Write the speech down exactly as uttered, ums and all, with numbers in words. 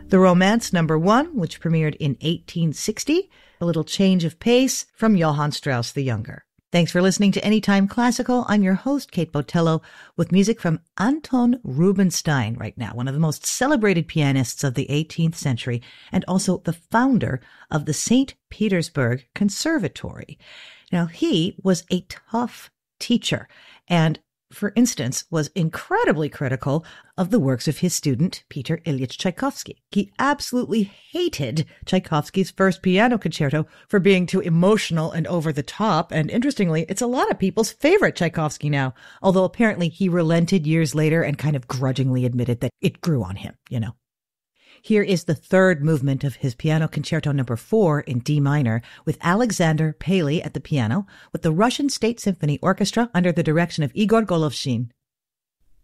The Romance Number One, which premiered in eighteen sixty, a little change of pace from Johann Strauss the Younger. Thanks for listening to Anytime Classical. I'm your host, Kate Botello, with music from Anton Rubinstein right now, one of the most celebrated pianists of the eighteenth century, and also the founder of the Saint Petersburg Conservatory. Now, he was a tough teacher and, for instance, was incredibly critical of the works of his student, Peter Ilyich Tchaikovsky. He absolutely hated Tchaikovsky's first piano concerto for being too emotional and over the top. And interestingly, it's a lot of people's favorite Tchaikovsky now, although apparently he relented years later and kind of grudgingly admitted that it grew on him, you know. Here is the third movement of his Piano Concerto Number Four in D minor, with Alexander Paley at the piano, with the Russian State Symphony Orchestra under the direction of Igor Golovshin.